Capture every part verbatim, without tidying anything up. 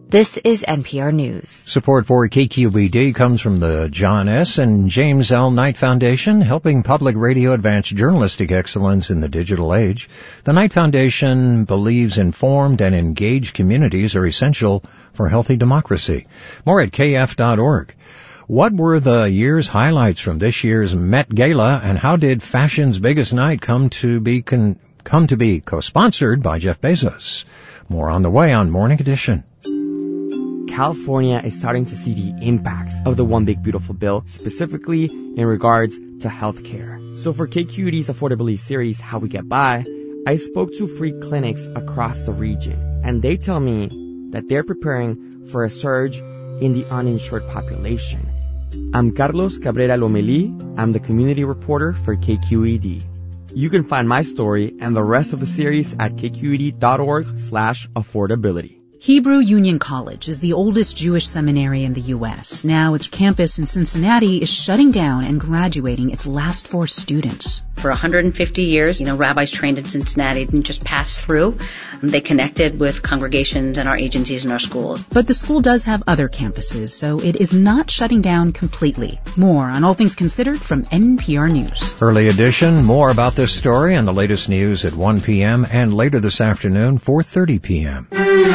This is N P R News. Support for K Q E D comes from the John S. and James L. Knight Foundation, helping public radio advance journalistic excellence in the digital age. The Knight Foundation believes informed and engaged communities are essential for healthy democracy. More at K F dot org. What were the year's highlights from this year's Met Gala, and how did fashion's biggest night come to be con- come to be co-sponsored by Jeff Bezos? More on the way on Morning Edition. California is starting to see the impacts of the One Big Beautiful Bill, specifically in regards to healthcare. So for K Q E D's affordability series, How We Get By, I spoke to free clinics across the region, and they tell me that they're preparing for a surge in the uninsured population. I'm Carlos Cabrera Lomelí. I'm the community reporter for K Q E D. You can find my story and the rest of the series at K Q E D dot org slash affordability. Hebrew Union College is the oldest Jewish seminary in the U S. Now its campus in Cincinnati is shutting down and graduating its last four students. For one hundred fifty years, you know, rabbis trained in Cincinnati didn't just pass through. They connected with congregations and our agencies and our schools. But the school does have other campuses, so it is not shutting down completely. More on All Things Considered from N P R News. Early edition, more about this story and the latest news at one p.m. and later this afternoon, four thirty p.m.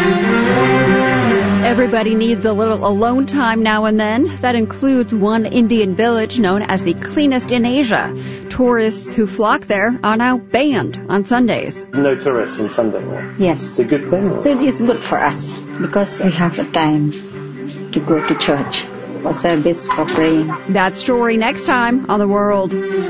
Everybody needs a little alone time now and then. That includes one Indian village known as the cleanest in Asia. Tourists who flock there are now banned on Sundays. No tourists on Sunday, right? Yes. It's a good thing, or? So it's good for us because we have the time to go to church for service, for praying. That story next time on The World.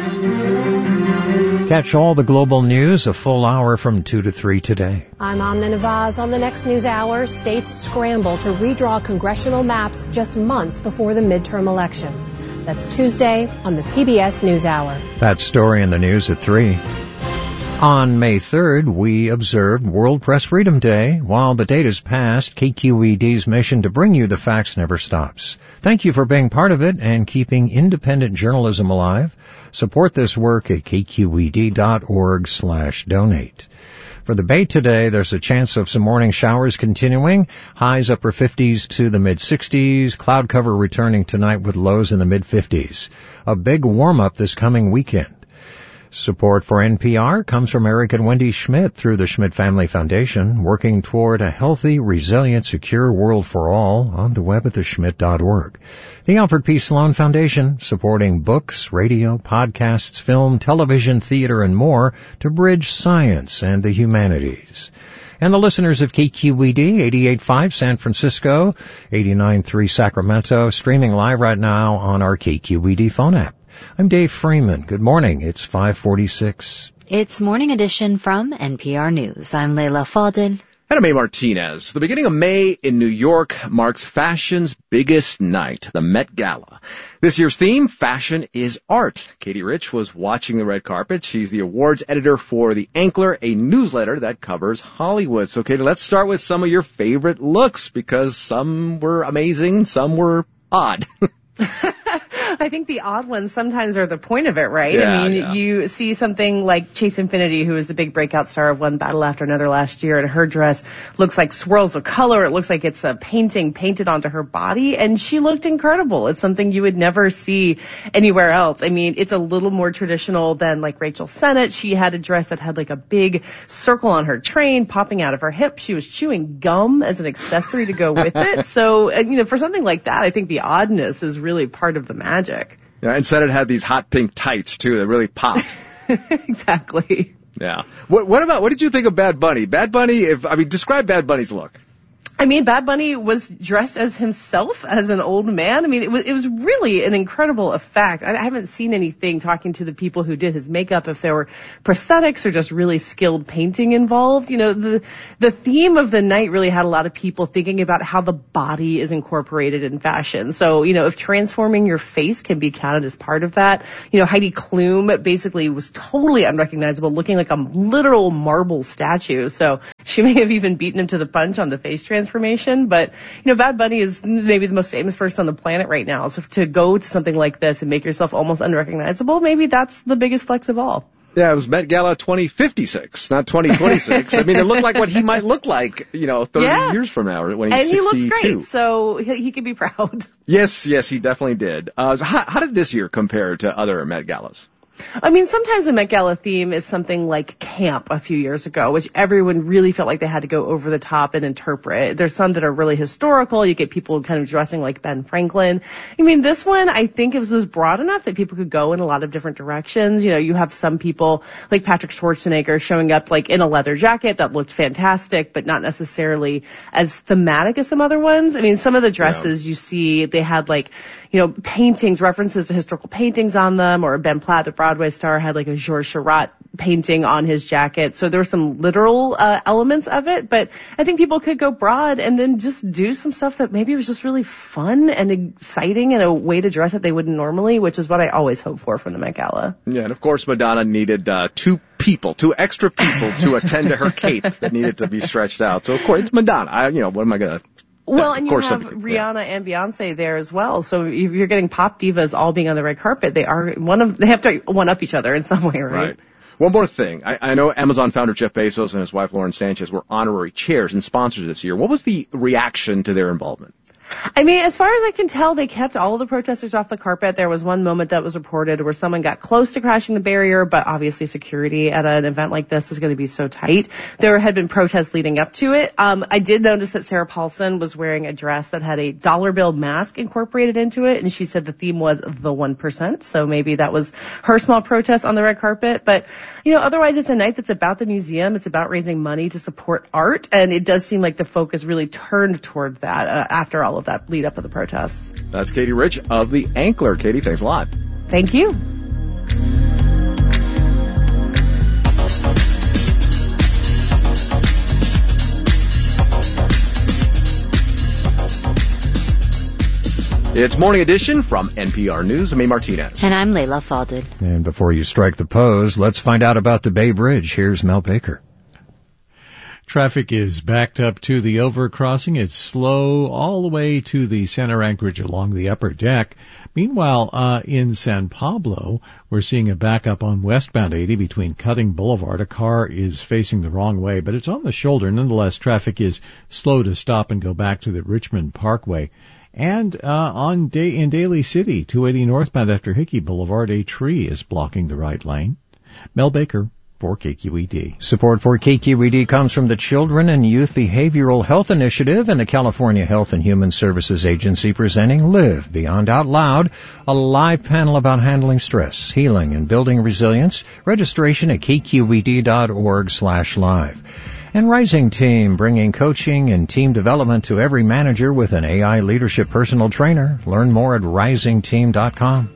Catch all the global news a full hour from two to three today. I'm Amna Nawaz. On the next news hour, states scramble to redraw congressional maps just months before the midterm elections. That's Tuesday on the P B S NewsHour. That story in the news at three. On May third, we observed World Press Freedom Day. While the date has passed, K Q E D's mission to bring you the facts never stops. Thank you for being part of it and keeping independent journalism alive. Support this work at K Q E D dot org slash donate. For the Bay today, there's a chance of some morning showers continuing. Highs upper fifties to the mid-sixties. Cloud cover returning tonight with lows in the mid-fifties. A big warm-up this coming weekend. Support for N P R comes from Eric and Wendy Schmidt through the Schmidt Family Foundation, working toward a healthy, resilient, secure world for all on the web at the schmidt dot org. The Alfred P. Sloan Foundation, supporting books, radio, podcasts, film, television, theater, and more to bridge science and the humanities. And the listeners of K Q E D, eighty-eight point five San Francisco, eighty-nine point three Sacramento, streaming live right now on our K Q E D phone app. I'm Dave Freeman. Good morning. It's five forty-six. It's Morning Edition from N P R News. I'm Layla Fadel. And I'm May Martinez. The beginning of May in New York marks fashion's biggest night, the Met Gala. This year's theme, Fashion is Art. Katie Rich was watching the red carpet. She's the awards editor for The Ankler, a newsletter that covers Hollywood. So, Katie, let's start with some of your favorite looks, because some were amazing, some were odd. I think the odd ones sometimes are the point of it, right? Yeah, I mean, yeah. You see something like Chase Infinity, who was the big breakout star of One Battle After Another last year, and her dress looks like swirls of color. It looks like it's a painting painted onto her body, and she looked incredible. It's something you would never see anywhere else. I mean, it's a little more traditional than like Rachel Sennett. She had a dress that had like a big circle on her train popping out of her hip. She was chewing gum as an accessory to go with it. So, you know, for something like that, I think the oddness is really part of the magic. Yeah, and Sennett had these hot pink tights, too, that really popped. Exactly. Yeah. What, what about, what did you think of Bad Bunny? Bad Bunny, if, I mean, describe Bad Bunny's look. I mean, Bad Bunny was dressed as himself, as an old man. I mean, it was it was really an incredible effect. I haven't seen anything talking to the people who did his makeup, if there were prosthetics or just really skilled painting involved. You know, the the theme of the night really had a lot of people thinking about how the body is incorporated in fashion. So, you know, if transforming your face can be counted as part of that, you know, Heidi Klum basically was totally unrecognizable, looking like a literal marble statue. So she may have even beaten him to the punch on the face transformation. Transformation, but you know, Bad Bunny is maybe the most famous person on the planet right now. So to go to something like this and make yourself almost unrecognizable, maybe that's the biggest flex of all. Yeah, it was Met Gala twenty fifty-six, not twenty twenty-six. I mean, it looked like what he might look like, you know, thirty yeah. years from now when he's and sixty-two. And he looks great, so he, he can be proud. Yes, yes, he definitely did. Uh, so how, how did this year compare to other Met Galas? I mean, sometimes the Met Gala theme is something like camp a few years ago, which everyone really felt like they had to go over the top and interpret. There's some that are really historical. You get people kind of dressing like Ben Franklin. I mean, this one, I think it was, was broad enough that people could go in a lot of different directions. You know, you have some people like Patrick Schwarzenegger showing up like in a leather jacket that looked fantastic, but not necessarily as thematic as some other ones. I mean, some of the dresses yeah. you see, they had like, you know, paintings, references to historical paintings on them, or Ben Platt, the Broadway star, had like a Georges Seurat painting on his jacket. So there were some literal uh, elements of it, but I think people could go broad and then just do some stuff that maybe was just really fun and exciting and a way to dress that they wouldn't normally, which is what I always hope for from the Met Gala. Yeah, and of course Madonna needed uh, two people, two extra people to attend to her cape that needed to be stretched out. So of course it's Madonna. I, you know, what am I going to... Well, and you have Rihanna yeah. and Beyonce there as well. So if you're getting pop divas all being on the red carpet, they are one of they have to one up each other in some way, right? Right. One more thing. I, I know Amazon founder Jeff Bezos and his wife Lauren Sanchez were honorary chairs and sponsors this year. What was the reaction to their involvement? I mean, as far as I can tell, they kept all of the protesters off the carpet. There was one moment that was reported where someone got close to crashing the barrier, but obviously security at an event like this is going to be so tight. There had been protests leading up to it. Um, I did notice that Sarah Paulson was wearing a dress that had a dollar bill mask incorporated into it, and she said the theme was the one percent. So maybe that was her small protest on the red carpet. But, you know, otherwise it's a night that's about the museum. It's about raising money to support art, and it does seem like the focus really turned toward that uh, after all of that lead up of the protests. That's Katie Rich of The Ankler. Katie, thanks a lot. Thank you. It's Morning Edition from N P R News. I'm A. Martinez. And I'm Layla Falded. And before you strike the pose, let's find out about the Bay Bridge. Here's Mel Baker. Traffic is backed up to the overcrossing. It's slow all the way to the center anchorage along the upper deck. Meanwhile, uh, in San Pablo, we're seeing a backup on westbound eighty between Cutting Boulevard. A car is facing the wrong way, but it's on the shoulder. Nonetheless, traffic is slow to stop and go back to the Richmond Parkway. And uh, on day in Daly City, two eighty northbound after Hickey Boulevard, a tree is blocking the right lane. Mel Baker for K Q E D. Support for K Q E D comes from the Children and Youth Behavioral Health Initiative and the California Health and Human Services Agency presenting Live Beyond Out Loud, a live panel about handling stress, healing, and building resilience. Registration at k q e d dot org slash live. And Rising Team, bringing coaching and team development to every manager with an A I leadership personal trainer. Learn more at rising team dot com.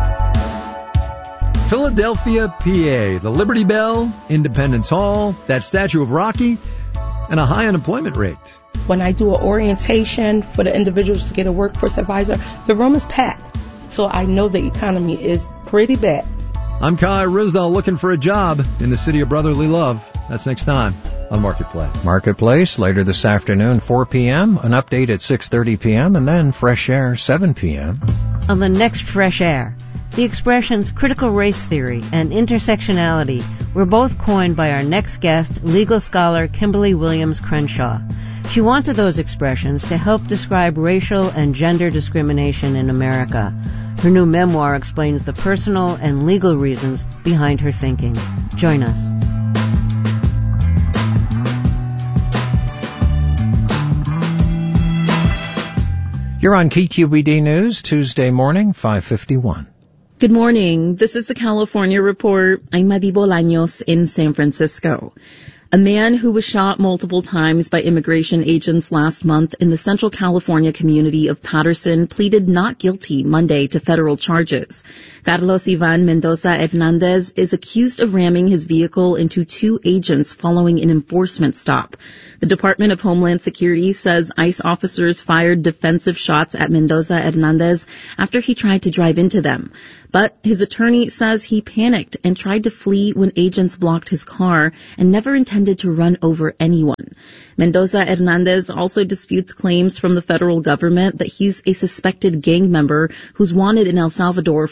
Philadelphia, P A, the Liberty Bell, Independence Hall, that statue of Rocky, and a high unemployment rate. When I do an orientation for the individuals to get a workforce advisor, the room is packed. So I know the economy is pretty bad. I'm Kai Risdall looking for a job in the city of brotherly love. That's next time on Marketplace. Marketplace later this afternoon, four p.m., an update at six thirty p.m., and then Fresh Air, seven p.m. On the next Fresh Air, the expressions critical race theory and intersectionality were both coined by our next guest, legal scholar Kimberly Williams Crenshaw. She wanted those expressions to help describe racial and gender discrimination in America. Her new memoir explains the personal and legal reasons behind her thinking. Join us. You're on K Q E D News, Tuesday morning, five fifty-one. Good morning. This is the California Report. I'm Madi Bolaños in San Francisco. A man who was shot multiple times by immigration agents last month in the Central California community of Patterson pleaded not guilty Monday to federal charges. Carlos Ivan Mendoza Hernandez is accused of ramming his vehicle into two agents following an enforcement stop. The Department of Homeland Security says ICE officers fired defensive shots at Mendoza Hernandez after he tried to drive into them. But his attorney says he panicked and tried to flee when agents blocked his car and never intended to run over anyone. Mendoza Hernandez also disputes claims from the federal government that he's a suspected gang member who's wanted in El Salvador for questioning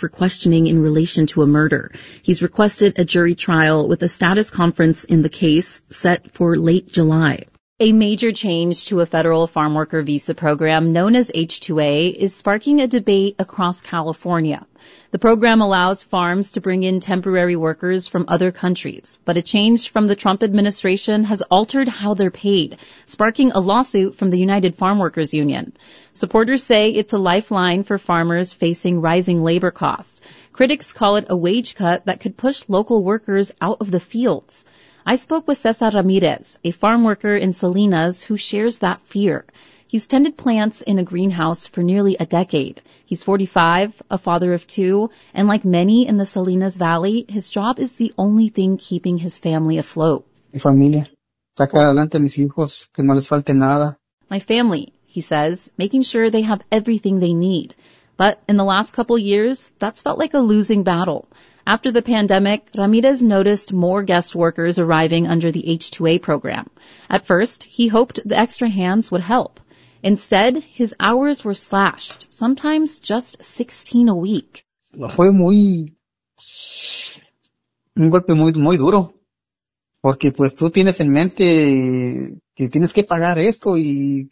questioning in relation to a murder. He's requested a jury trial with a status conference in the case set for late July. A major change to a federal farm worker visa program known as H two A is sparking a debate across California. The program allows farms to bring in temporary workers from other countries, but a change from the Trump administration has altered how they're paid, sparking a lawsuit from the United Farm Workers Union. Supporters say it's a lifeline for farmers facing rising labor costs. Critics call it a wage cut that could push local workers out of the fields. I spoke with Cesar Ramirez, a farm worker in Salinas who shares that fear. He's tended plants in a greenhouse for nearly a decade. He's forty-five, a father of two, and like many in the Salinas Valley, his job is the only thing keeping his family afloat. Mi familia. Sacar adelante a mis hijos, que no les falte nada. My family, he says, making sure they have everything they need. But in the last couple years, that's felt like a losing battle. After the pandemic, Ramirez noticed more guest workers arriving under the H two A program. At first, he hoped the extra hands would help. Instead, his hours were slashed, sometimes just sixteen a week. Fue muy, un golpe muy, muy duro. Porque pues tú tienes en mente que tienes que pagar esto y,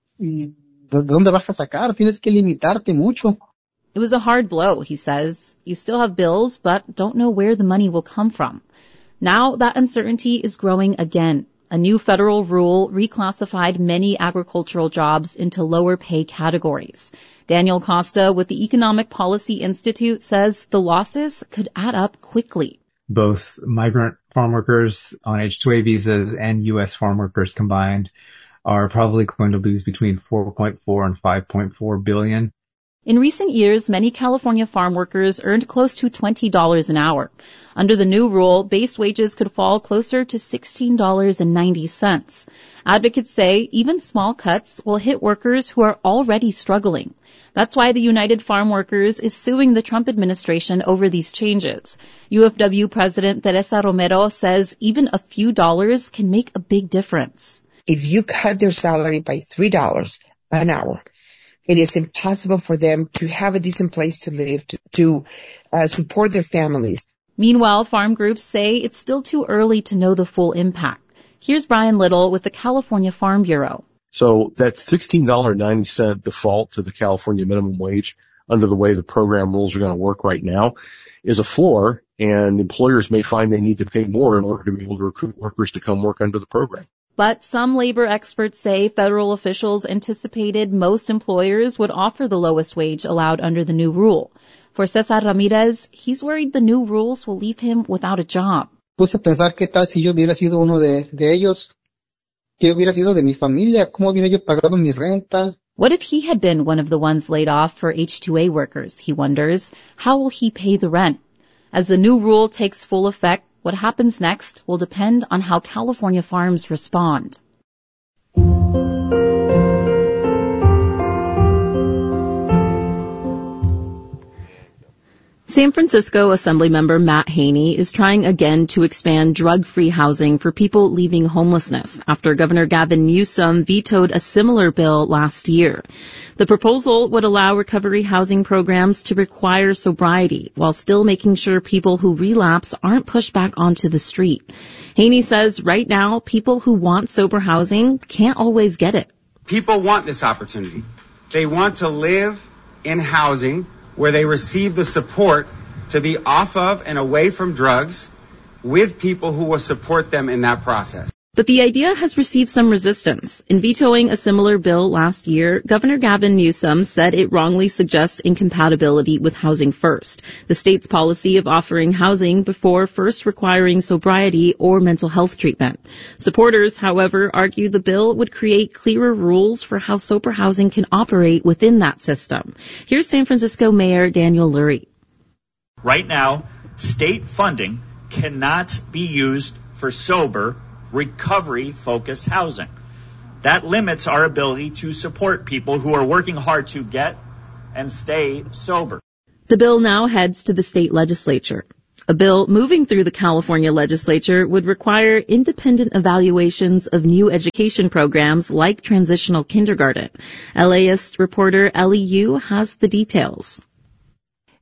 y ¿de dónde vas a sacar? Tienes que limitarte mucho. It was a hard blow, he says. You still have bills, but don't know where the money will come from. Now that uncertainty is growing again. A new federal rule reclassified many agricultural jobs into lower pay categories. Daniel Costa with the Economic Policy Institute says the losses could add up quickly. Both migrant farm workers on H two A visas and U S farm workers combined are probably going to lose between four point four and five point four billion. In recent years, many California farm workers earned close to twenty dollars an hour. Under the new rule, base wages could fall closer to sixteen dollars and ninety cents. Advocates say even small cuts will hit workers who are already struggling. That's why the United Farm Workers is suing the Trump administration over these changes. U F W President Teresa Romero says even a few dollars can make a big difference. If you cut their salary by three dollars an hour, it is impossible for them to have a decent place to live, to, to uh, support their families. Meanwhile, farm groups say it's still too early to know the full impact. Here's Brian Little with the California Farm Bureau. So that sixteen dollars and ninety cents default to the California minimum wage under the way the program rules are going to work right now is a floor, and employers may find they need to pay more in order to be able to recruit workers to come work under the program. But some labor experts say federal officials anticipated most employers would offer the lowest wage allowed under the new rule. For Cesar Ramirez, he's worried the new rules will leave him without a job. Puse a pensar qué tal si yo hubiera sido uno de, de ellos, que hubiera sido de mi familia, cómo hubiera yo pagado mi renta. What if he had been one of the ones laid off for H two A workers, he wonders. How will he pay the rent? As the new rule takes full effect, what happens next will depend on how California farms respond. San Francisco Assemblymember Matt Haney is trying again to expand drug-free housing for people leaving homelessness after Governor Gavin Newsom vetoed a similar bill last year. The proposal would allow recovery housing programs to require sobriety while still making sure people who relapse aren't pushed back onto the street. Haney says right now people who want sober housing can't always get it. People want this opportunity. They want to live in housing where they receive the support to be off of and away from drugs with people who will support them in that process. But the idea has received some resistance. In vetoing a similar bill last year, Governor Gavin Newsom said it wrongly suggests incompatibility with Housing First, the state's policy of offering housing before first requiring sobriety or mental health treatment. Supporters, however, argue the bill would create clearer rules for how sober housing can operate within that system. Here's San Francisco Mayor Daniel Lurie. Right now, state funding cannot be used for sober recovery-focused housing. That limits our ability to support people who are working hard to get and stay sober. The bill now heads to the state legislature. A bill moving through the California legislature would require independent evaluations of new education programs like transitional kindergarten. LAist reporter Ellie Yu has the details.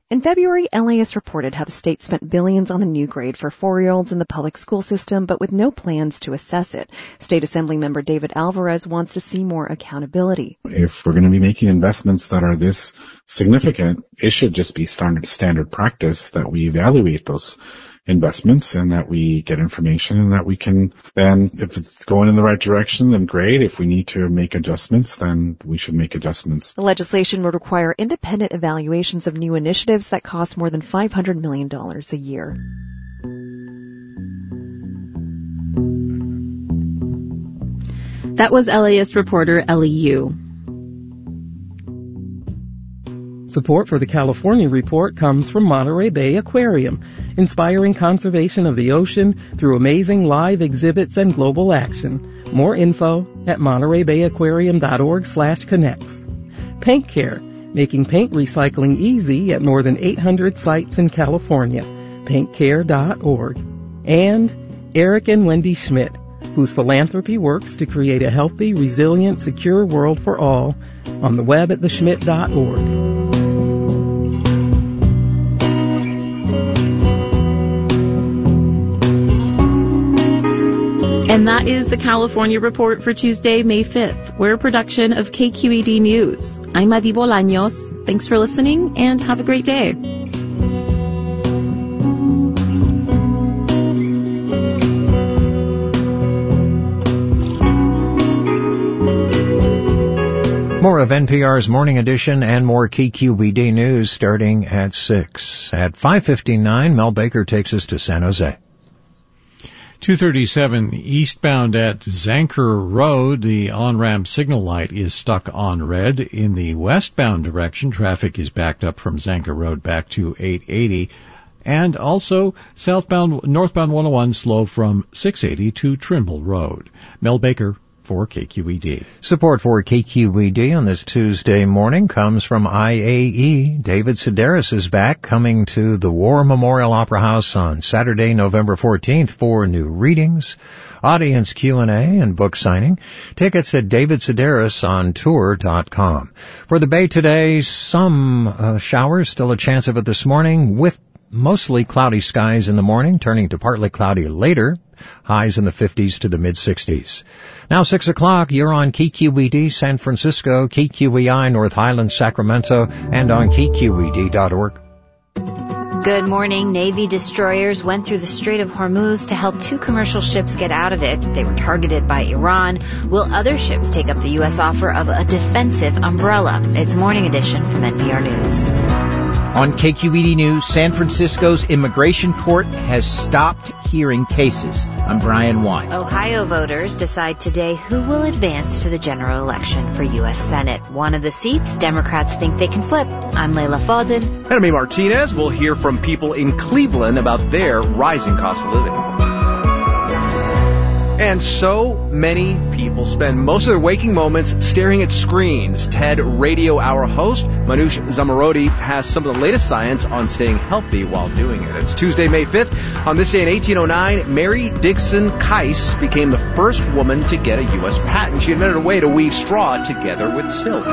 In February, L A S reported how the state spent billions on the new grade for four-year-olds in the public school system, but with no plans to assess it. State Assembly member David Alvarez wants to see more accountability. If we're going to be making investments that are this significant, it should just be standard standard practice that we evaluate those investments and that we get information and that we can then, if it's going in the right direction, then great. If we need to make adjustments, then we should make adjustments. The legislation would require independent evaluations of new initiatives that cost more than five hundred million dollars a year. That was L A S reporter Ellie Yu. Support for the California Report comes from Monterey Bay Aquarium, inspiring conservation of the ocean through amazing live exhibits and global action. More info at montereybayaquarium.org slash connects. Paint Care, making paint recycling easy at more than eight hundred sites in California. paint care dot org. And Eric and Wendy Schmidt, whose philanthropy works to create a healthy, resilient, secure world for all, on the web at the schmidt dot org. And that is the California Report for Tuesday, May fifth. We're a production of K Q E D News. I'm Madi Bolaños. Thanks for listening and have a great day. More of N P R's Morning Edition and more K Q E D News starting at six. At five fifty-nine, Mel Baker takes us to San Jose. two thirty-seven eastbound at Zanker Road, the on-ramp signal light is stuck on red. In the westbound direction, traffic is backed up from Zanker Road back to eight eighty. And also, southbound, northbound one oh one slow from six eighty to Trimble Road. Mel Baker for K Q E D. Support for K Q E D on this Tuesday morning comes from I A E. David Sedaris is back, coming to the War Memorial Opera House on Saturday, November fourteenth for new readings, audience Q and A, and book signing. Tickets at david sedaris on tour dot com. For the Bay today, some uh, showers, still a chance of it this morning, with mostly cloudy skies in the morning, turning to partly cloudy later. Highs in the fifties to the mid-sixties. Now six o'clock, you're on K Q E D San Francisco, K Q E I North Highlands, Sacramento, and on K Q E D dot org. Good morning. Navy destroyers went through the Strait of Hormuz to help two commercial ships get out of it. They were targeted by Iran. Will other ships take up the U S offer of a defensive umbrella? It's Morning Edition from N P R News. On K Q E D News, San Francisco's immigration court has stopped hearing cases. I'm Brian White. Ohio voters decide today who will advance to the general election for U S Senate. One of the seats Democrats think they can flip. I'm Layla Fadden. And I'm Martinez. We'll hear from people in Cleveland about their rising cost of living. And so many people spend most of their waking moments staring at screens. TED Radio Hour host Manoush Zomorodi has some of the latest science on staying healthy while doing it. It's Tuesday, May fifth. On this day in eighteen oh nine, Mary Dixon Kice became the first woman to get a U S patent. She invented a way to weave straw together with silk.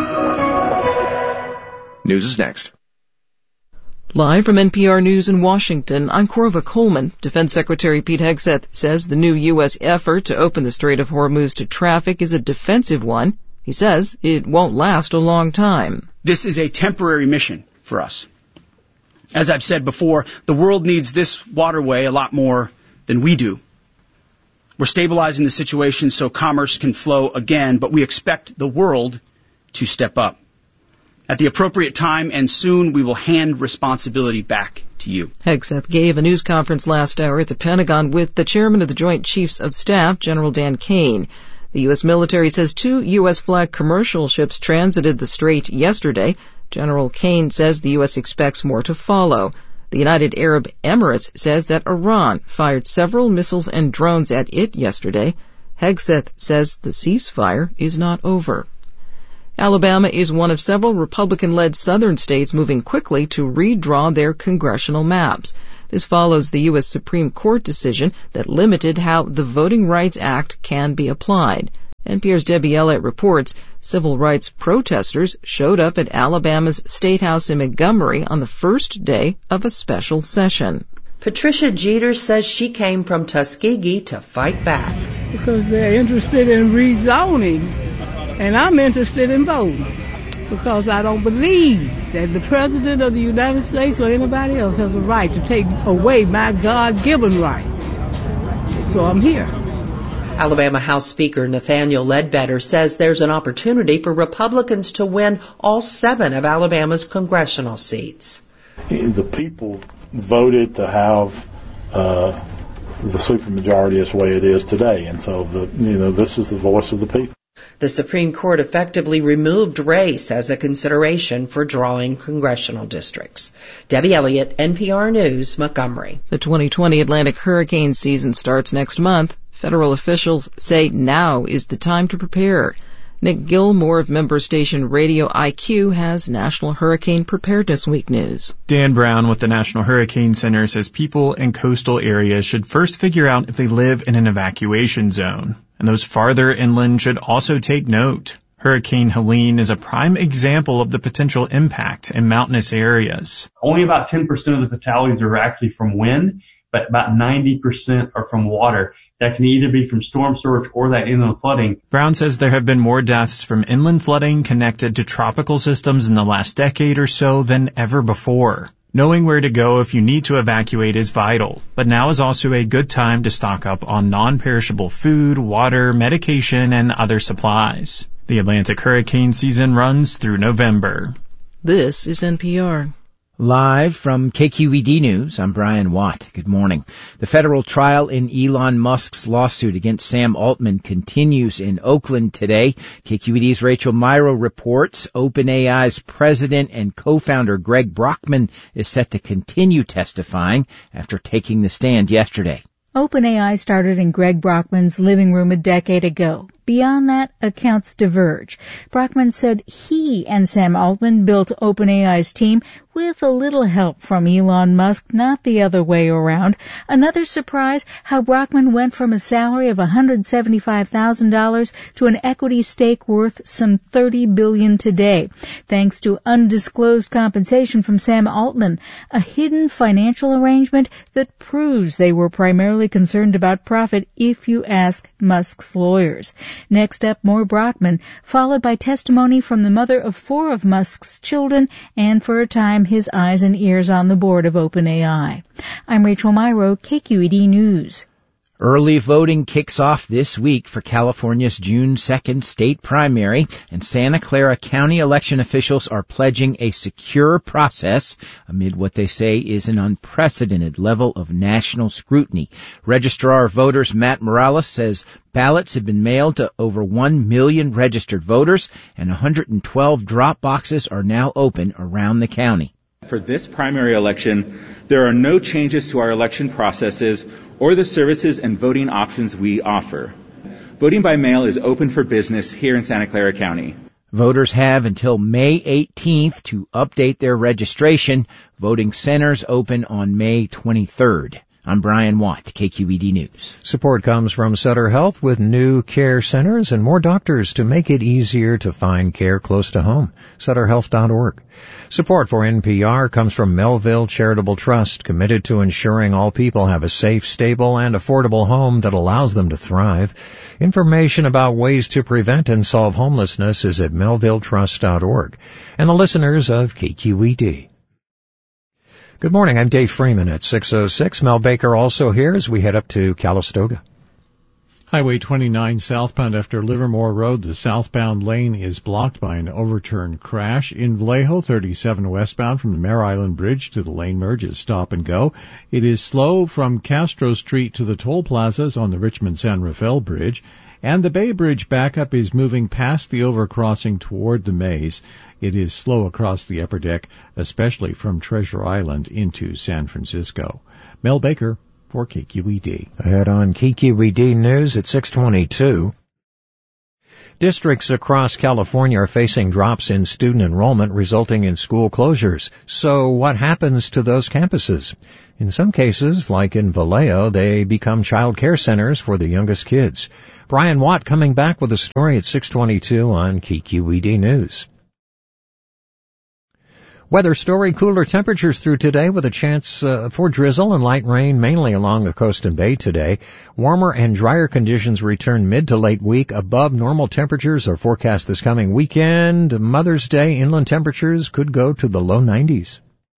News is next. Live from N P R News in Washington, I'm Corva Coleman. Defense Secretary Pete Hegseth says the new U S effort to open the Strait of Hormuz to traffic is a defensive one. He says it won't last a long time. This is a temporary mission for us. As I've said before, the world needs this waterway a lot more than we do. We're stabilizing the situation so commerce can flow again, but we expect the world to step up. At the appropriate time and soon, we will hand responsibility back to you. Hegseth gave a news conference last hour at the Pentagon with the chairman of the Joint Chiefs of Staff, General Dan Kane. The U S military says two U S-flagged commercial ships transited the strait yesterday. General Kane says the U S expects more to follow. The United Arab Emirates says that Iran fired several missiles and drones at it yesterday. Hegseth says the ceasefire is not over. Alabama is one of several Republican-led southern states moving quickly to redraw their congressional maps. This follows the U S Supreme Court decision that limited how the Voting Rights Act can be applied. N P R's Debbie Elliott reports civil rights protesters showed up at Alabama's State House in Montgomery on the first day of a special session. Patricia Jeter says she came from Tuskegee to fight back. Because they're interested in rezoning, and I'm interested in voting. Because I don't believe that the President of the United States or anybody else has a right to take away my God-given right. So I'm here. Alabama House Speaker Nathaniel Ledbetter says there's an opportunity for Republicans to win all seven of Alabama's congressional seats. The people voted to have uh, the supermajority as the way it is today, and so the you know this is the voice of the people. The Supreme Court effectively removed race as a consideration for drawing congressional districts. Debbie Elliott, N P R News, Montgomery. The twenty twenty Atlantic hurricane season starts next month. Federal officials say now is the time to prepare. Nick Gilmore of member station Radio I Q has National Hurricane Preparedness Week news. Dan Brown with the National Hurricane Center says people in coastal areas should first figure out if they live in an evacuation zone. And those farther inland should also take note. Hurricane Helene is a prime example of the potential impact in mountainous areas. Only about ten percent of the fatalities are actually from wind, but about ninety percent are from water. That can either be from storm surge or that inland flooding. Brown says there have been more deaths from inland flooding connected to tropical systems in the last decade or so than ever before. Knowing where to go if you need to evacuate is vital, but now is also a good time to stock up on non-perishable food, water, medication, and other supplies. The Atlantic hurricane season runs through November. This is N P R. Live from K Q E D News, I'm Brian Watt. Good morning. The federal trial in Elon Musk's lawsuit against Sam Altman continues in Oakland today. K Q E D's Rachel Myrow reports OpenAI's president and co-founder Greg Brockman is set to continue testifying after taking the stand yesterday. OpenAI started in Greg Brockman's living room a decade ago. Beyond that, accounts diverge. Brockman said he and Sam Altman built OpenAI's team with a little help from Elon Musk, not the other way around. Another surprise, how Brockman went from a salary of one hundred seventy-five thousand dollars to an equity stake worth some thirty billion dollars today, thanks to undisclosed compensation from Sam Altman, a hidden financial arrangement that proves they were primarily concerned about profit if you ask Musk's lawyers. Next up, more Brockman, followed by testimony from the mother of four of Musk's children and, for a time, his eyes and ears on the board of OpenAI. I'm Rachel Myrow, K Q E D News. Early voting kicks off this week for California's June second state primary, and Santa Clara County election officials are pledging a secure process amid what they say is an unprecedented level of national scrutiny. Registrar of Voters Matt Morales says ballots have been mailed to over one million registered voters, and one hundred twelve drop boxes are now open around the county. For this primary election, there are no changes to our election processes or the services and voting options we offer. Voting by mail is open for business here in Santa Clara County. Voters have until May eighteenth to update their registration. Voting centers open on May twenty-third. I'm Brian Watt, K Q E D News. Support comes from Sutter Health with new care centers and more doctors to make it easier to find care close to home. Sutter Health dot org. Support for N P R comes from Melville Charitable Trust, committed to ensuring all people have a safe, stable, and affordable home that allows them to thrive. Information about ways to prevent and solve homelessness is at Melville Trust dot org. And the listeners of K Q E D. Good morning, I'm Dave Freeman at six oh six. Mel Baker also here as we head up to Calistoga. Highway twenty-nine southbound after Livermore Road, the southbound lane is blocked by an overturned crash. In Vallejo, thirty-seven westbound from the Mare Island Bridge to the lane merge is stop and go. It is slow from Castro Street to the toll plazas on the Richmond-San Rafael Bridge. And the Bay Bridge backup is moving past the overcrossing toward the maze. It is slow across the upper deck, especially from Treasure Island into San Francisco. Mel Baker for K Q E D. Ahead on K Q E D News at six twenty-two. Districts across California are facing drops in student enrollment resulting in school closures. So what happens to those campuses? In some cases, like in Vallejo, they become child care centers for the youngest kids. Brian Watt coming back with a story at six twenty-two on K Q E D News. Weather story, cooler temperatures through today with a chance uh, for drizzle and light rain mainly along the coast and bay today. Warmer and drier conditions return mid to late week. Above normal temperatures are forecast this coming weekend. Mother's Day inland temperatures could go to the low nineties.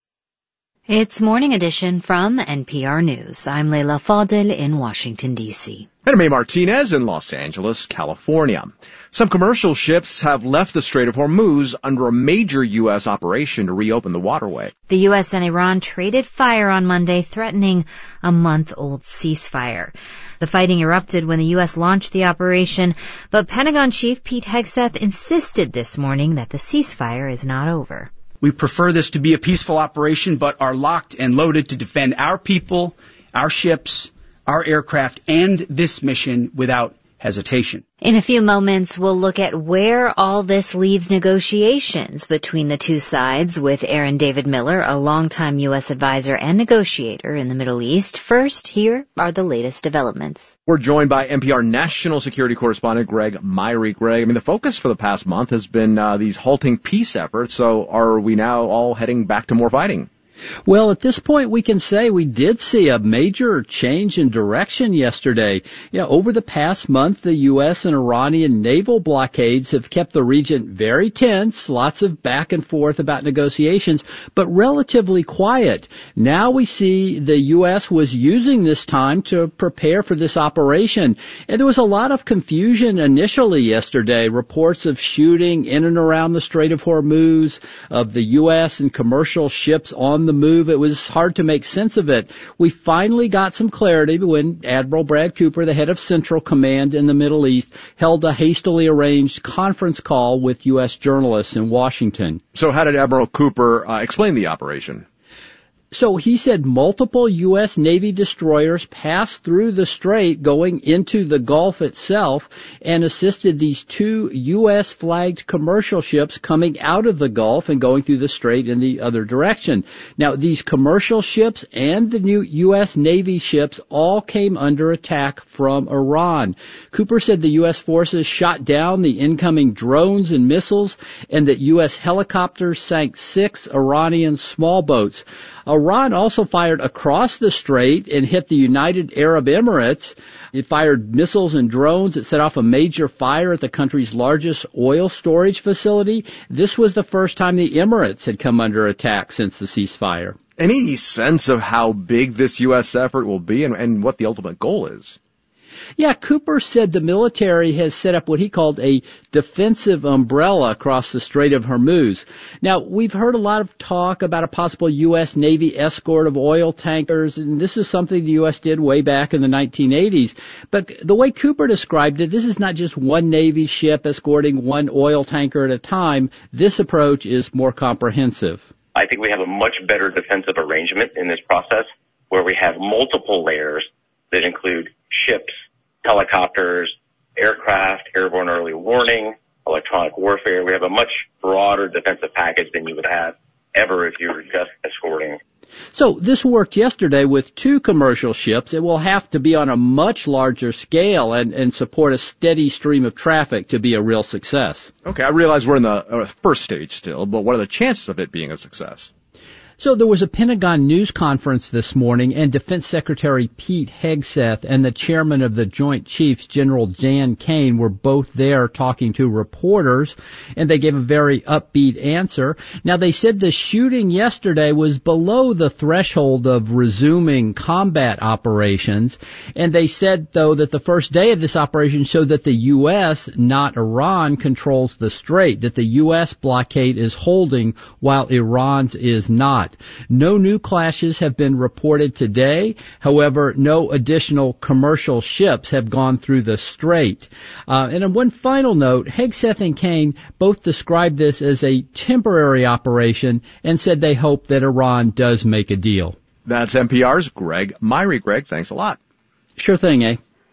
It's Morning Edition from N P R News. I'm Leila Fadel in Washington, D C. And May Martinez in Los Angeles, California. Some commercial ships have left the Strait of Hormuz under a major U S operation to reopen the waterway. The U S and Iran traded fire on Monday, threatening a month-old ceasefire. The fighting erupted when the U S launched the operation, but Pentagon Chief Pete Hegseth insisted this morning that the ceasefire is not over. We prefer this to be a peaceful operation, but are locked and loaded to defend our people, our ships, our aircraft, and this mission without hesitation. In a few moments, we'll look at where all this leaves negotiations between the two sides with Aaron David Miller, a longtime U S advisor and negotiator in the Middle East. First, here are the latest developments. We're joined by N P R national security correspondent Greg Myrie. Greg, I mean, the focus for the past month has been uh, these halting peace efforts. So are we now all heading back to more fighting? Well, at this point, we can say we did see a major change in direction yesterday. You know, over the past month, the U S and Iranian naval blockades have kept the region very tense, lots of back and forth about negotiations, but relatively quiet. Now we see the U S was using this time to prepare for this operation. And there was a lot of confusion initially yesterday, reports of shooting in and around the Strait of Hormuz, of the U S and commercial ships on the move. It was hard to make sense of it. We finally got some clarity when Admiral Brad Cooper, the head of Central Command in the Middle East, held a hastily arranged conference call with U S journalists in Washington. So how did Admiral Cooper uh, explain the operation? So he said multiple U S Navy destroyers passed through the strait going into the Gulf itself and assisted these two U S flagged commercial ships coming out of the Gulf and going through the strait in the other direction. Now, these commercial ships and the new U S Navy ships all came under attack from Iran. Cooper said the U S forces shot down the incoming drones and missiles and that U S helicopters sank six Iranian small boats. Iran also fired across the strait and hit the United Arab Emirates. It fired missiles and drones. It set off a major fire at the country's largest oil storage facility. This was the first time the Emirates had come under attack since the ceasefire. Any sense of how big this U S effort will be and, and what the ultimate goal is? Yeah, Cooper said the military has set up what he called a defensive umbrella across the Strait of Hormuz. Now, we've heard a lot of talk about a possible U S Navy escort of oil tankers, and this is something the U S did way back in the nineteen eighties. But the way Cooper described it, this is not just one Navy ship escorting one oil tanker at a time. This approach is more comprehensive. I think we have a much better defensive arrangement in this process where we have multiple layers that include ships, helicopters, aircraft, airborne early warning, electronic warfare. We have a much broader defensive package than you would have ever if you were just escorting. So this worked yesterday with two commercial ships. It will have to be on a much larger scale and, and support a steady stream of traffic to be a real success. Okay, I realize we're in the uh, first stage still, but what are the chances of it being a success? So there was a Pentagon news conference this morning, and Defense Secretary Pete Hegseth and the chairman of the Joint Chiefs, General Dan Kane, were both there talking to reporters, and they gave a very upbeat answer. Now, they said the shooting yesterday was below the threshold of resuming combat operations, and they said, though, that the first day of this operation showed that the U S, not Iran, controls the strait, that the U S blockade is holding while Iran's is not. No new clashes have been reported today. However, no additional commercial ships have gone through the strait. Uh, and on one final note, Hegseth and Kane both described this as a temporary operation and said they hope that Iran does make a deal. That's N P R's Greg Myrie. Greg, thanks a lot. Sure thing, eh?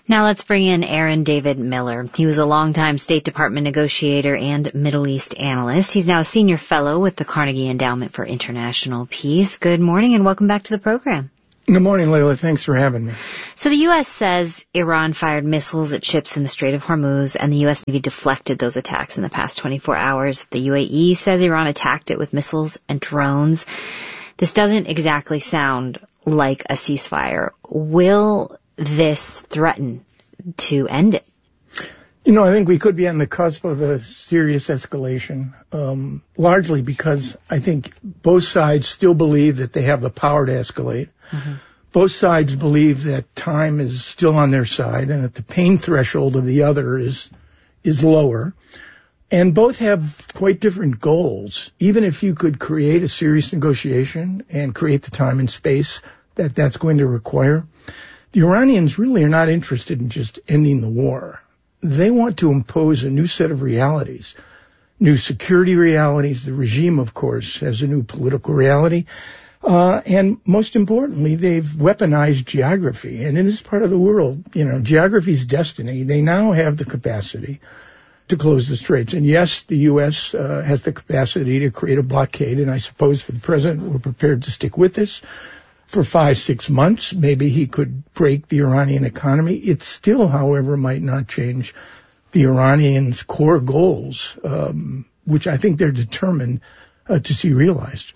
Now let's bring in Aaron David Miller. He was a longtime State Department negotiator and Middle East analyst. He's now a senior fellow with the Carnegie Endowment for International Peace. Good morning and welcome back to the program. Good morning, Layla. Thanks for having me. So the U S says Iran fired missiles at ships in the Strait of Hormuz, and the U S Navy deflected those attacks in the past twenty-four hours. The U A E says Iran attacked it with missiles and drones. This doesn't exactly sound like a ceasefire. Will this threaten to end it? You know, I think we could be on the cusp of a serious escalation, um, largely because I think both sides still believe that they have the power to escalate. Mm-hmm. Both sides believe that time is still on their side and that the pain threshold of the other is is lower. And both have quite different goals. Even if you could create a serious negotiation and create the time and space that that's going to require, the Iranians really are not interested in just ending the war. They want to impose a new set of realities, new security realities. The regime, of course, has a new political reality. Uh, and most importantly, they've weaponized geography. And in this part of the world, you know, geography's destiny. They now have the capacity to close the straits. And yes, the U S uh, has the capacity to create a blockade. And I suppose for the president, we're prepared to stick with this for five, six months. Maybe he could break the Iranian economy. It still, however, might not change the Iranians' core goals, um, which I think they're determined uh, to see realized.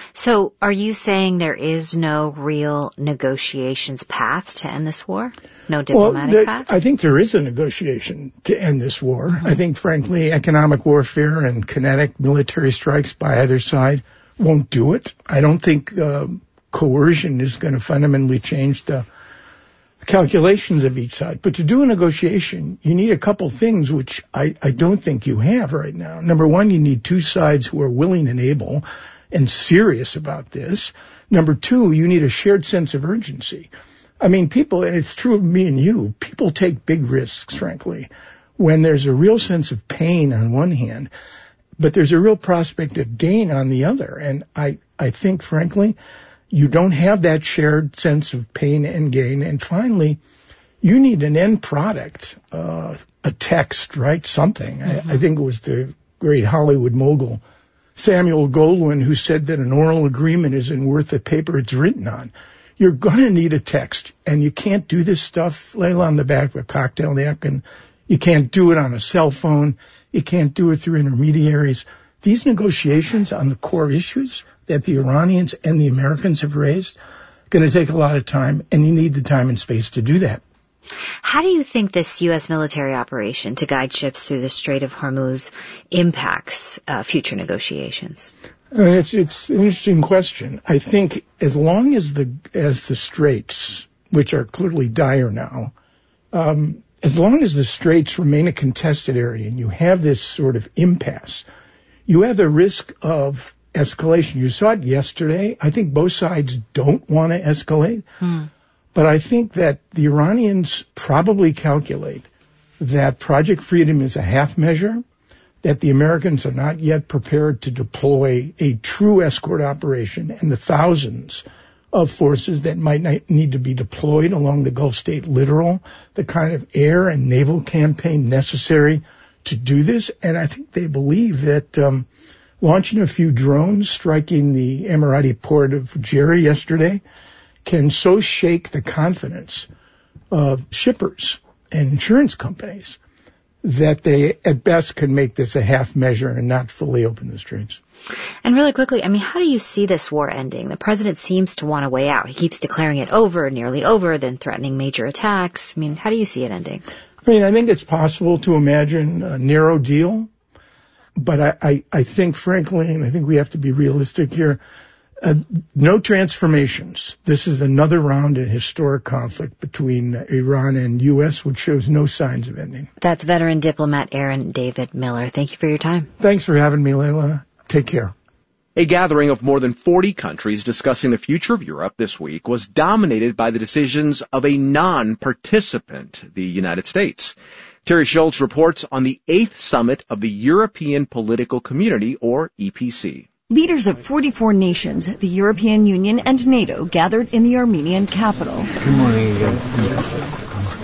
So are you saying there is no real negotiations path to end this war? No diplomatic well, the, path? I think there is a negotiation to end this war. Mm-hmm. I think, frankly, economic warfare and kinetic military strikes by either side won't do it. I don't think uh, coercion is going to fundamentally change the calculations of each side. But to do a negotiation, you need a couple things which I, I don't think you have right now. Number one, you need two sides who are willing and able and serious about this. Number two, you need a shared sense of urgency. I mean, people, and it's true of me and you, people take big risks, frankly, when there's a real sense of pain on one hand, but there's a real prospect of gain on the other. And I, I think, frankly, you don't have that shared sense of pain and gain. And finally, you need an end product, uh, a text, right? Something. Mm-hmm. I, I think it was the great Hollywood mogul Samuel Goldwyn who said that an oral agreement isn't worth the paper it's written on. You're going to need a text, and you can't do this stuff, Layla, on the back of a cocktail napkin. You can't do it on a cell phone. You can't do it through intermediaries. These negotiations on the core issues that the Iranians and the Americans have raised are going to take a lot of time, and you need the time and space to do that. How do you think this U S military operation to guide ships through the Strait of Hormuz impacts uh, future negotiations? I mean, it's it's an interesting question. I think as long as the as the straits, which are clearly dire now, um, as long as the straits remain a contested area and you have this sort of impasse, you have the risk of escalation. You saw it yesterday. I think both sides don't want to escalate. Hmm. But I think that the Iranians probably calculate that Project Freedom is a half measure, that the Americans are not yet prepared to deploy a true escort operation, and the thousands of forces that might need to be deployed along the Gulf State littoral, the kind of air and naval campaign necessary to do this. And I think they believe that um, launching a few drones, striking the Emirati port of Fujairah yesterday, can so shake the confidence of shippers and insurance companies that they at best can make this a half measure and not fully open the straits. And really quickly, I mean, how do you see this war ending? The president seems to want a way out. He keeps declaring it over, nearly over, then threatening major attacks. I mean, how do you see it ending? I mean, I think it's possible to imagine a narrow deal, but I, I, I think, frankly, and I think we have to be realistic here, Uh, no transformations. This is another round in historic conflict between Iran and U S, which shows no signs of ending. That's veteran diplomat Aaron David Miller. Thank you for your time. Thanks for having me, Layla. Take care. A gathering of more than forty countries discussing the future of Europe this week was dominated by the decisions of a non-participant, the United States. Terry Schultz reports on the eighth summit of the European Political Community, or E P C. Leaders of forty-four nations, the European Union and NATO gathered in the Armenian capital. Good morning again.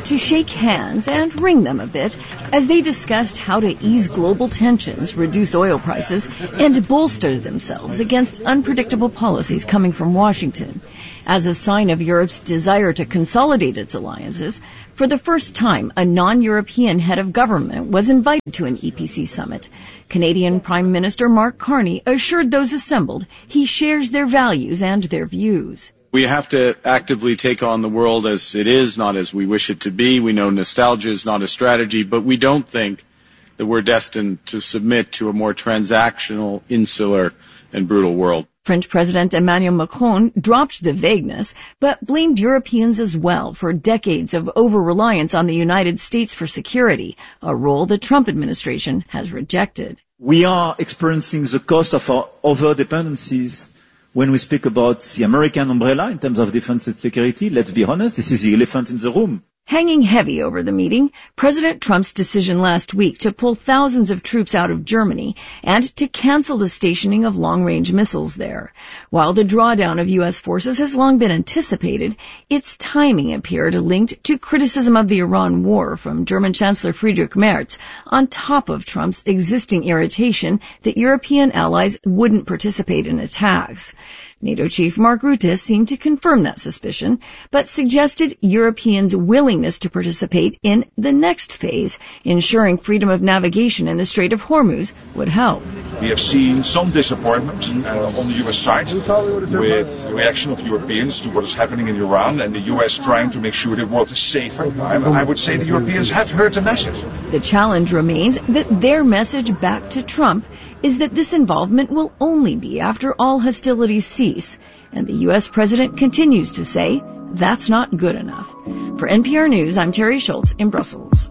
to shake hands and wring them a bit as they discussed how to ease global tensions, reduce oil prices, and bolster themselves against unpredictable policies coming from Washington. As a sign of Europe's desire to consolidate its alliances, for the first time, a non-European head of government was invited to an E P C summit. Canadian Prime Minister Mark Carney assured those assembled he shares their values and their views. We have to actively take on the world as it is, not as we wish it to be. We know nostalgia is not a strategy, but we don't think that we're destined to submit to a more transactional, insular, and brutal world. French President Emmanuel Macron dropped the vagueness, but blamed Europeans as well for decades of over-reliance on the United States for security, a role the Trump administration has rejected. We are experiencing the cost of our over-dependencies when we speak about the American umbrella in terms of defense and security. Let's be honest, this is the elephant in the room. Hanging heavy over the meeting, President Trump's decision last week to pull thousands of troops out of Germany and to cancel the stationing of long-range missiles there. While the drawdown of U S forces has long been anticipated, its timing appeared linked to criticism of the Iran war from German Chancellor Friedrich Merz, on top of Trump's existing irritation that European allies wouldn't participate in attacks. NATO chief Mark Rutte seemed to confirm that suspicion, but suggested Europeans' willingness to participate in the next phase, ensuring freedom of navigation in the Strait of Hormuz, would help. We have seen some disappointment uh, on the U S side with the reaction of Europeans to what is happening in Iran and the U S trying to make sure the world is safer. I, I would say the Europeans have heard the message. The challenge remains that their message back to Trump is that this involvement will only be after all hostilities cease, and the U S president continues to say that's not good enough. For N P R News, I'm Terry Schultz in Brussels.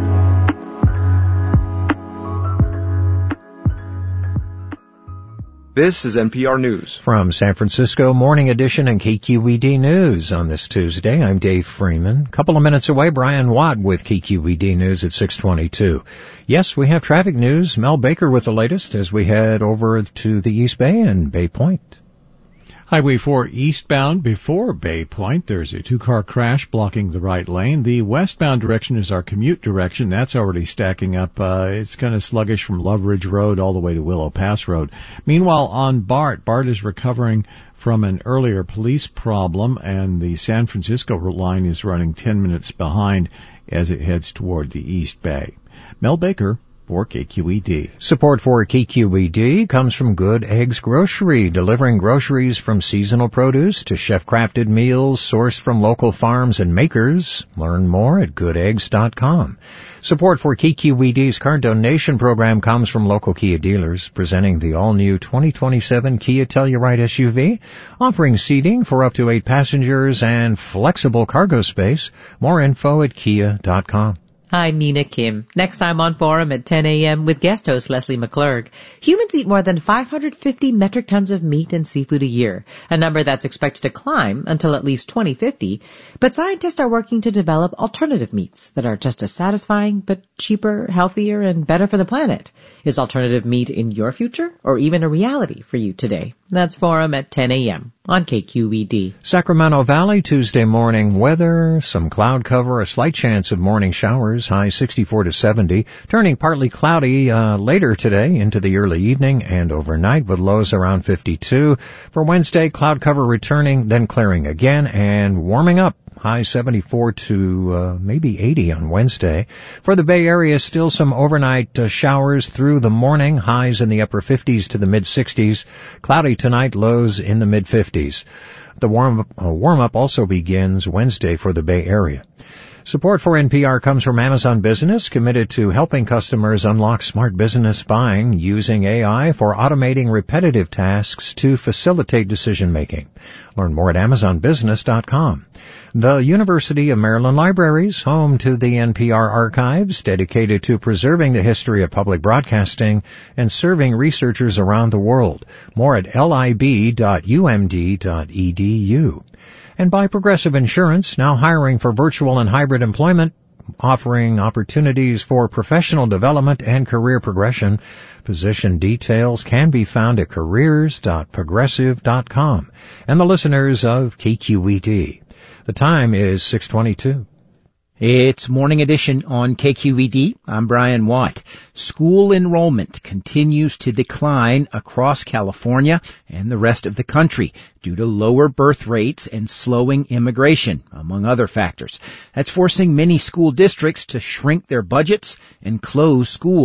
This is N P R News. From San Francisco, Morning Edition and K Q E D News on this Tuesday. I'm Dave Freeman. Couple of minutes away, Brian Watt with K Q E D News at six twenty-two. Yes, we have traffic news. Mel Baker with the latest as we head over to the East Bay and Bay Point. Highway four eastbound before Bay Point, there's a two-car crash blocking the right lane. The westbound direction is our commute direction. That's already stacking up. Uh, it's kind of sluggish from Love Ridge Road all the way to Willow Pass Road. Meanwhile, on BART, BART is recovering from an earlier police problem, and the San Francisco line is running ten minutes behind as it heads toward the East Bay. Mel Baker for K Q E D. Support for K Q E D comes from Good Eggs Grocery, delivering groceries from seasonal produce to chef-crafted meals sourced from local farms and makers. Learn more at good eggs dot com. Support for K Q E D's car donation program comes from local Kia dealers, presenting the all-new twenty twenty-seven Kia Telluride S U V, offering seating for up to eight passengers and flexible cargo space. More info at kia dot com. I'm Nina Kim. Next time on Forum at ten a.m. with guest host Leslie McClurg. Humans eat more than five hundred fifty metric tons of meat and seafood a year, a number that's expected to climb until at least twenty fifty. But scientists are working to develop alternative meats that are just as satisfying, but cheaper, healthier, and better for the planet. Is alternative meat in your future, or even a reality for you today? That's Forum at ten a.m. on K Q E D. Sacramento Valley, Tuesday morning weather, some cloud cover, a slight chance of morning showers, high sixty-four to seventy, turning partly cloudy uh, later today into the early evening and overnight with lows around fifty-two. For Wednesday, cloud cover returning, then clearing again and warming up. High seventy-four to uh, maybe eighty on Wednesday. For the Bay Area, still some overnight uh, showers through the morning, highs in the upper fifties to the mid-sixties. Cloudy tonight, lows in the mid-fifties. The warm, uh, warm-up also begins Wednesday for the Bay Area. Support for N P R comes from Amazon Business, committed to helping customers unlock smart business buying using A I for automating repetitive tasks to facilitate decision-making. Learn more at amazon business dot com. The University of Maryland Libraries, home to the N P R archives, dedicated to preserving the history of public broadcasting and serving researchers around the world. More at lib dot u m d dot e d u. And by Progressive Insurance, now hiring for virtual and hybrid employment, offering opportunities for professional development and career progression. Position details can be found at careers dot progressive dot com. And the listeners of K Q E D. The time is six twenty-two. It's Morning Edition on K Q E D. I'm Brian Watt. School enrollment continues to decline across California and the rest of the country due to lower birth rates and slowing immigration, among other factors. That's forcing many school districts to shrink their budgets and close schools.